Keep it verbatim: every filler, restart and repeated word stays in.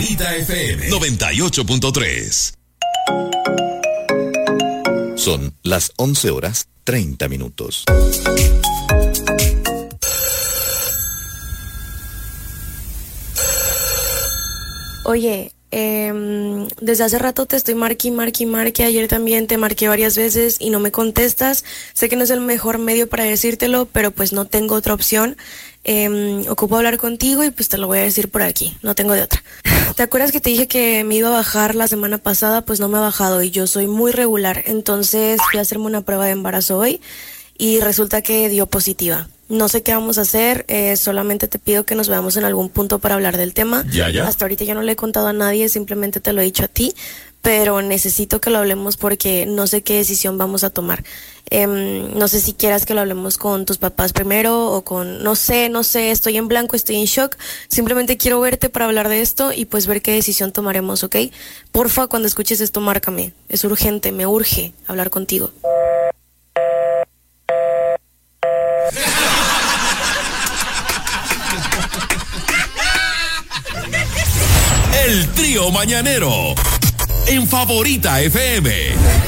Favorita F M noventa y ocho punto tres. Son las once horas treinta minutos. Oye, eh, desde hace rato te estoy marque, marque, marque. Ayer también te marqué varias veces y no me contestas. Sé que no es el mejor medio para decírtelo, pero pues no tengo otra opción. Eh, ocupo hablar contigo y pues te lo voy a decir por aquí. No tengo de otra. ¿Te acuerdas que te dije que me iba a bajar la semana pasada? Pues no me ha bajado y yo soy muy regular. Entonces fui a hacerme una prueba de embarazo hoy y resulta que dio positiva. No sé qué vamos a hacer, eh, solamente te pido que nos veamos en algún punto para hablar del tema. Ya, ya. Hasta ahorita yo no le he contado a nadie, simplemente te lo he dicho a ti, pero necesito que lo hablemos porque no sé qué decisión vamos a tomar. Eh, no sé si quieras que lo hablemos con tus papás primero o con, no sé, no sé, estoy en blanco, estoy en shock. Simplemente quiero verte para hablar de esto y pues ver qué decisión tomaremos, ¿ok? Porfa, cuando escuches esto, márcame. Es urgente, me urge hablar contigo. El trío mañanero en Favorita F M.